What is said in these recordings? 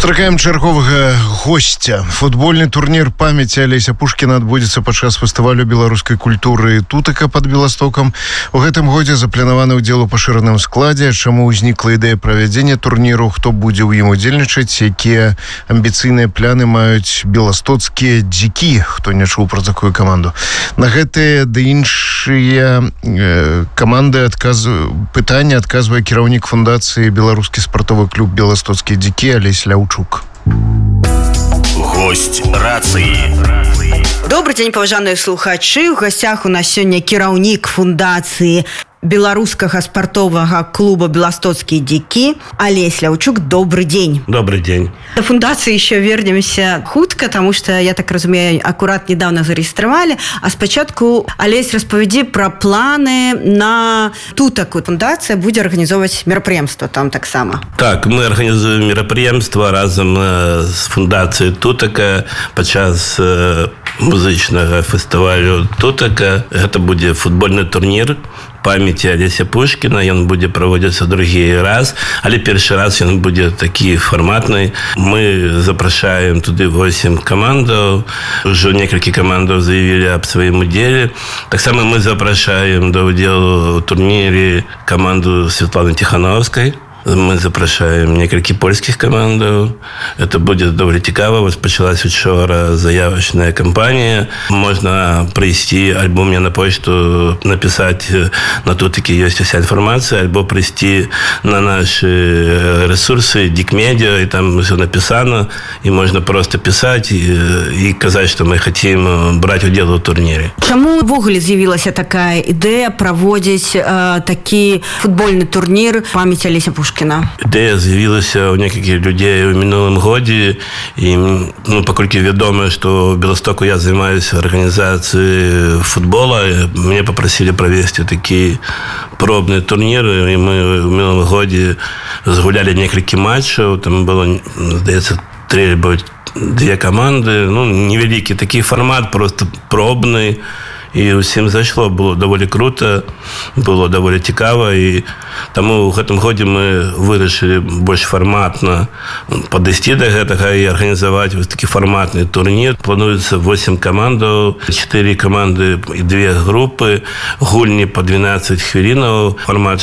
Сустракаем чарговага гостя. Футбольны турнір памяці Алеся Пушкіна адбудзецца падчас фестывалю беларускай культуры «Тутака» пад Беластокам. У гэтым годзе запланаваны ўдзел у пашыраным складзе. Чаму ўзнікла ідэя правядзення турніру, хто будзе ў ім удзельнічаць, якія амбіцыйныя пляны маюць беластоцкія дзікі, хто не чуў пра такую каманду. На гэтыя ды іншыя каманды пытанні адказвае кіраўнік фундацыі «Беларускі спартовы клуб «Беластоцкія дзікі» Алесь Ляўчук. Гость рацыі. Добрый дзень, паважаныя слухачы. У гасцях у нас сёння кіраўнік фундацыі беларускага спартовага клуба «Беластоцкие дзікі» Алесь Ляўчук. Добрый день. Добрый день. До фундации еще вернемся хутка, потому что, я так разумею, аккурат недавно зарегистрировали. А спочатку, Алесь, распавядзі про планы на Тутаку. Фундация будет организовывать мерапрыемства там таксама. Так, мы организуем мерапрыемства разом с фундацией Тутака падчас музычнага фестывалю Тутака. Это будет футбольный турнир памяти Алеся Пушкіна. Ён будзе праводзіцца другі раз, але першы раз ён будзе такі фарматны. Мы запрашаем туды 8 камандаў. Ужо некалькі камандаў заявілі аб сваім удзеле. Таксама мы запрашаем да ўдзелу ў турніры каманду Светланы Тихановскай. Мы запрашаем некалькі польскіх камандаў. Это будзе даволі цікава. Вось пачалась учора заявачная кампанія. Можна прыйсці альбо мне на почту напісаць, на Тутакі ёсць уся інфармацыя, альбо прыйсці на нашы ресурсы Дикмедиа, і там все напісана, і можна просто пісаць і казаць, што мы хацім браць удзел у турніры. Чаму ўвогуле з'явілася такая ідэя праводзіць такі футбольны турнір памяці Алеся Пушкіна? Ідэя з'явілася ў некалькіх людзей у мінулым годзе, і паколькі вядома, што ў Беластоку я займаюся арганізацыяй футбола, мяне папрасілі правесці такі пробны турнір, і мы ў мінулым годзе згулялі некалькі матчаў, там было, здаецца, 3 альбо 2 каманды, невялікі такі фармат, просто пробны. І ўсім зайшло, было даволі круто, было даволі цікава, і таму ў гэтым годзе мы вырашылі больш фарматна падысці да гэтага і арганізаваць вось такі фарматны турнір. Плануецца 8 камандаў, 4 каманды і 2 групы, гульні по 12 хвілінаў, фармат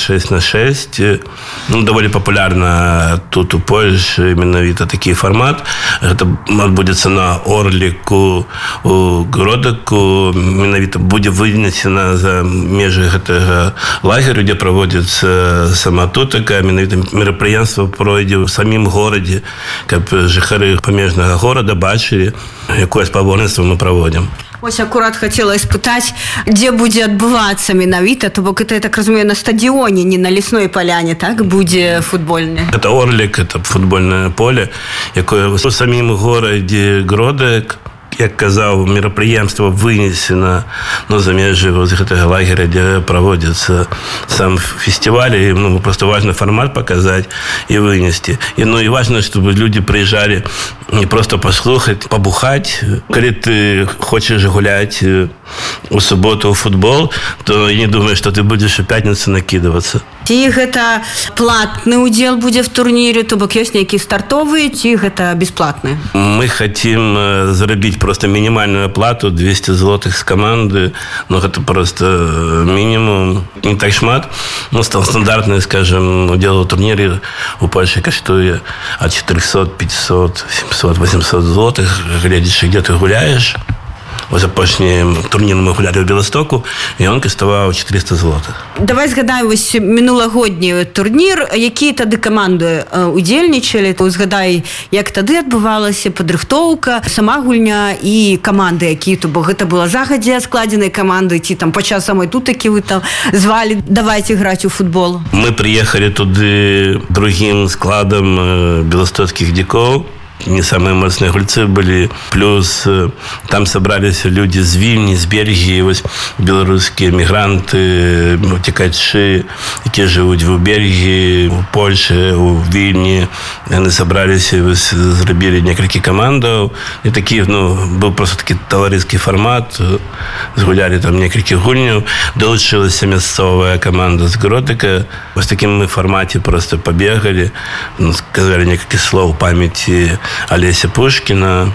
6x6. Даволі папулярна тут у Польшы менавіта такі фармат. Гэта адбудзецца на Орліку у Гродаку, менавіта будзе вынесена за межы гэтага лагеру, дзе праводзіцца сама Тутака. Менавіта мерапрыемства пройдзе ў самім горадзе, каб жыхары памежнага горада бачылі, якое спаборніцтва мы праводзім. Ось аккурат хотела испытать, где будет отбываться менавіта, то бок это, я так разумею, на стадионе, не на лесной поляне, так, будет футбольное? Это Орлик, это футбольное поле, якое у самім горадзе Гродак. Як казаў, мерапрыемства вынесена за межы гэтага лагеря, дзе праводзіцца сам фестиваль, і просто важно формат показать и вынести. И важно, чтобы люди приезжали не просто послухать, побухать. Калі ты хочешь гулять у субботу в футбол, то я не думаю, что ты будешь у пятницы накидываться. Ці гэта платны ўдзел будзе в турніры, то бок ёсць нейкія стартовыя, ці гэта бесплатны? Мы хотим зарабіць просто минимальную плату 200 злотых с команды, но это просто минимум, не так шмат. Стандартный, скажем, удел у турнире у Польши коштуе от 400, 500, 700, 800 злотых, глядишь, где ты гуляешь. Ось апошні турнір ми гуляли в Білостоку, і він коштував 400 злотих. Давай згадаємо ось минулогодній турнір. Які тоді команди удзельнічали? Згадай, як тоді відбувалася підрихтовка, сама гульня і команди, які, то бо це була загадзя складені команди, ті там почав самої Тутаки ви там звали, давайте грати у футбол. Ми приїхали туди другим складом білостоцьких діков. Не самые мощные гульцы были. Плюс там собрались люди с Вильни, с Бельгии, вот, белорусские мигранты, утекачи, которые живут в Бельгии, в Польше, в Вильни. Яны сабраліся і зрабілі некалькі камандаў. І такі, быў просто такі таварыскі фармат. Згулялі там некалькі гульняў. Долучылася мясцовая каманда з Гродыка. Вось такім мы фармаце просто пабегалі. Сказалі некалькі слоў памяці Алеся Пушкіна.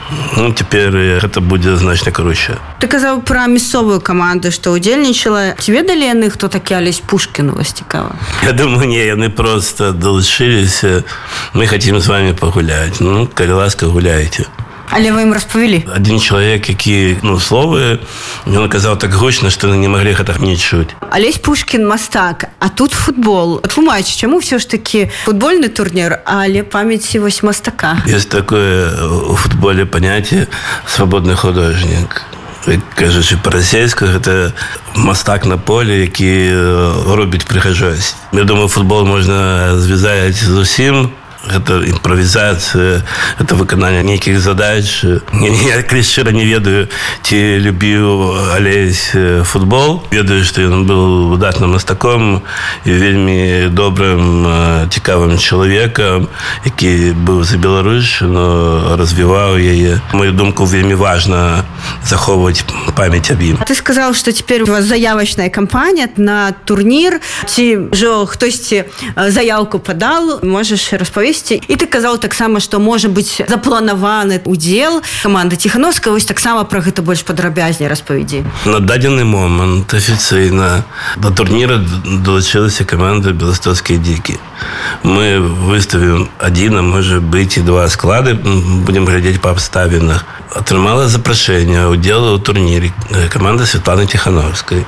Цяпер гэта будзе значна круче. Ты казаў пра мясцовую каманду, што ўдзельнічала. Ці ведалі яны, хто такі Алесь Пушкін? Вас цікава? Я думаю, не, яны просто долучыліся. Мы хотим з вами пагуляць. Калі ласка, гуляйце. Але вы ім распавялі? Адзін чалавек, які, словы, ён казаў так гучна, што не маглі гэта не чуць. Алесь Пушкін мастак, а тут футбол. Тлумач, чаму ўсё ж такі футбольны турнір, але памяці вось мастака? Есть такое у футболе паняцце свабодны художнік. Кажучы па-расейску, гэта мастак на полі, які робіць прыгажосць. Я думаю, футбол можна звязаць з усім. Гэта імправізацыя, гэта выкананне нейкіх задач. Я шчыра не ведаю, ці любіў Алесь футбол. Ведаю, што ён быў выдатным мастаком і вельмі добрым, цікавым чалавекам, які быў за Беларусьчыну, развіваў яе. Мою думку, вельмі важна захоўваць памяць аб ім. А ты сказаў, што цяпер у вас заявачная кампанія на турнір. Ці ўжо хтосьці заявку падал? Можаш распавесці? І ты казаў таксама, што можа быць запланаваны удзел каманды Ціхановскай. Вось таксама пра гэта больш падрабязней распавядзі. На дадзены момант афіцыйна да турніра далучылася каманда Беластоцкія дзікі. Мы выставім адзін, а можа быць і два склады, будзем глядзець па абставінах. Атрымала запрашэнне удзелу ў турніры каманда Святланы Ціхановскай.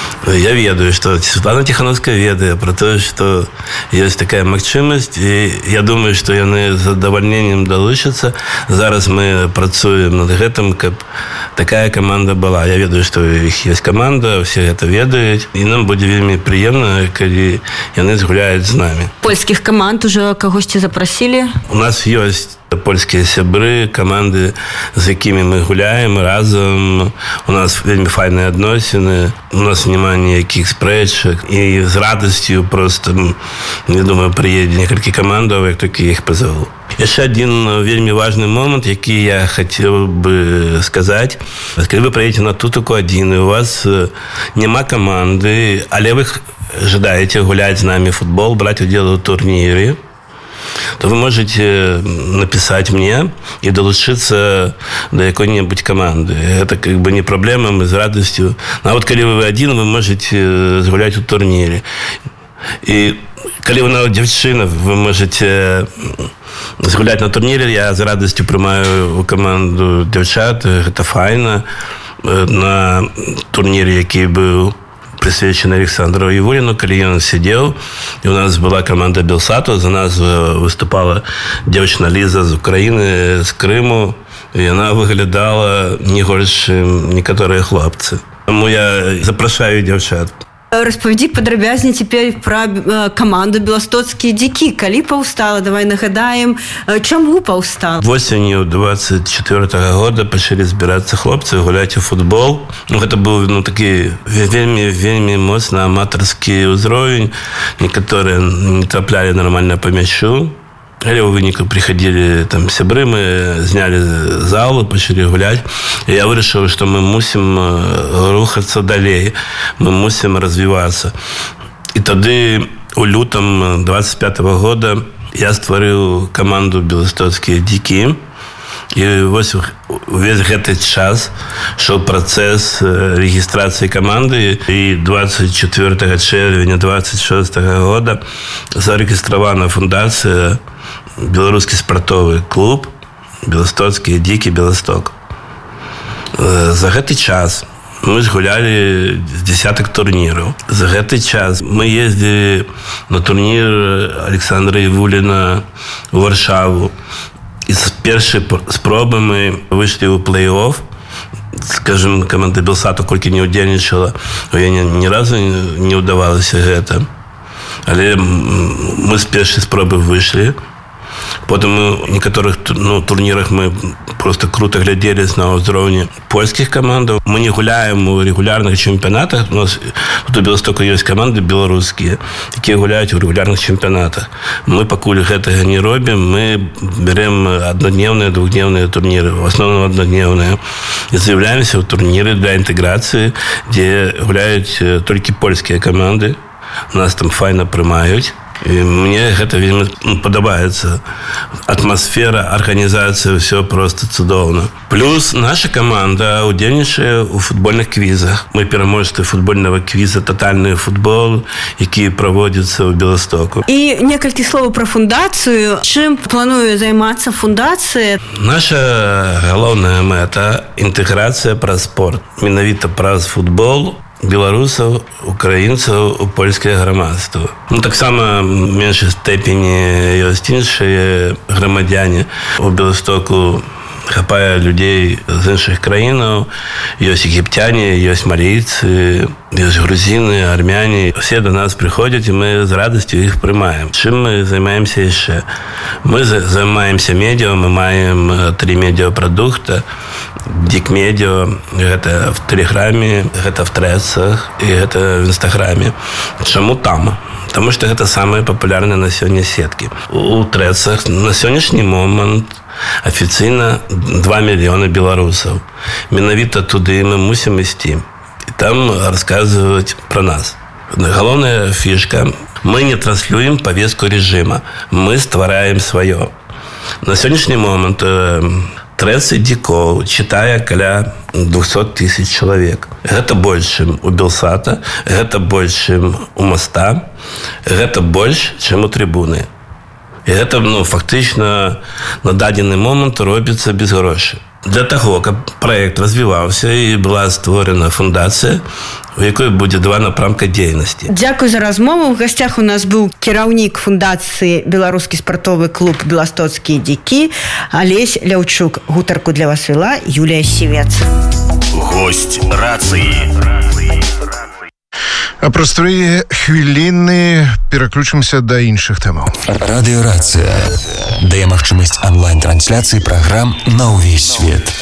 Я ведаю, што Святлана Ціхановская ведае пра тое, што ёсць такая магчымасць, і я думаю, што яны з задавальненнем далучацца. Зараз мы працуем над гэтым, каб такая каманда была. Я ведаю, што у іх ёсць каманда, усе гэта ведаюць, і нам будзе вельмі прыемна, калі яны згуляюць з намі. Польскіх каманд ужо кагосьці запрасілі? У нас ёсць польскія сябры, каманды, з якімі мы гуляем разам. У нас вельмі файныя адносіны, у нас няма ніякіх спрэчак, і з радасцю просто, я думаю, прыедзе некалькі камандаў, як толькі іх пазову. Яшчэ адзін вельмі важны момант, які я хацеў бы сказаць. Калі вы прыедзеце на Тутаку адзін, і у вас няма каманды, але вы жадаеце гуляць з намі футбол, браць удзел у турніры, то вы можете написать мне и долучиться до какой-нибудь команды. Это как бы не проблема, мы с радостью. А вот когда вы один, вы можете сгулять в турнире. И когда вы девчина, вы можете сгулять на турнире. Я с радостью принимаю команду девчат. Это файно. На турнире, який был присвячены Александру Івуліну, калі ён сидел, и у нас была команда Белсату, за нас выступала девочка Лиза з Украины, з Крыму, и она выглядала не горш, чым некаторыя хлопцы. Тому я запрашаю девчат. Распавядзі падрабязней цяпер пра каманду Беластоцкія дзікі. Калі паўстала? Давай нагадаем, чаму паўстала? Восенню 24-го года пачалі збірацца хлопцы гуляць у футбол. Гэта быў такі вельмі моцны аматарскі ўзровень. Некаторыя не траплялі нармальна па мячу. Але ў выніку прыходили там сябры, мы зняли залу, пачалі гуляць. І я вырашыў, што мы мусім рухацца далей, мы мусім развівацца. І тады у лютам 25-го года я стварыў каманду Беластоцкія дзікі. І вось увесь гэты час шоў працэс рэгістрацыі каманды, і 24 чэрвеня 26 года зарэгістравана фундацыя беларускі спартовы клуб Беластоцкія дзікі Беласток. За гэты час мы згулялі з десятак турніраў. За гэты час мы ездзілі на турнір Александра Івуліна ў Варшаву. І з першай спробы мы выйшлі ў плей-офф. Скажем, команда Белсату колькі не ўдзельнічала, яе ні разу не ўдавалася гэта. Але мы з першай спробы выйшлі. Потым у некаторых турнірах мы просто круто глядзелись на ўзроўні польскіх камандаў. Мы не гуляем у регулярных чэмпіянатах. У нас тут у Беластоку ёсць каманды беларускія, якія гуляюць у регулярных чэмпіянатах. Мы пакуль гэтага не робім. Мы берем однодневные, двухдневные турниры, в основном однодневные, и заявляемся в турниры для интеграции, где гуляют только польские команды. Нас там файна прымаюць. І мне гэта вельмі падабаецца. Атмасфера, арганізацыя, все просто цудоўна. Плюс наша каманда удзельнічае ў футбольных квізах. Мы пераможцы футбольнага квіза «Тотальны футбол», які праводзіцца ў Беластоку. І некалькі словаў пра фундацыю. Чым плануе займацца фундацыя? Наша галоўная мэта – інтэграцыя праз спорт. Менавіта праз футбол беларусаў, украінцаў у польскае грамадства. Таксама в меншай степені ёсць іншыя грамадзяне. У Беластоку хапае людзей з іншых краінаў. Ёсць егіпцяне, ёсць малійцы, ёсць грузіны, армяне. Все до нас приходят, и мы з радасцю іх прымаем. Чым мы займаемся яшчэ? Мы займаемся медіа, мы маем 3 медіапрадукта. Дик-медіа, гэта в Телеграме, гэта в Трэцах і гэта в Інстаграме. Чаму там? Потому что гэта самыя папулярныя на сёння сеткі. У Трэцах на сённяшні момант афіцыйна 2 мільёны беларусаў. Менавіта туды мы мусім ісці. І там расказваць пра нас. Галоўная фішка. Мы не транслюем повестку режима. Мы ствараем сваё. На сённяшні момант Трэцы дзікоў чытае каля 200 000 чалавек. Гэта больш, чым у Белсата, гэта больш, чым у Моста, гэта больш, чым у Трыбуны. І гэта, фактычна, на дадзены момант робіцца без грошай. Для таго, каб праект развіваўся і была створена фундацыя, у якой будзе 2 напрамка дзейнасці. Дзякуй за размову. В гасцях у нас быў кіраўнік фундацыі беларускі спартовы клуб «Беластоцкія дзікі» Алесь Ляўчук. Гутарку для вас вела Юлія Сівец. Гость рацыі. А праз 3 хвіліны пераключымся да іншых тэмаў. Радыёрацыя дае магчымасць онлайн-трансляцыі праграм на ўвесь свет.